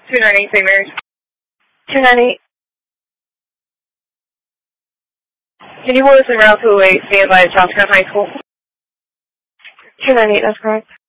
298 St. Mary's. 298. Can you hold us in Route 208, stand by at Johnson High School? 298, that's correct.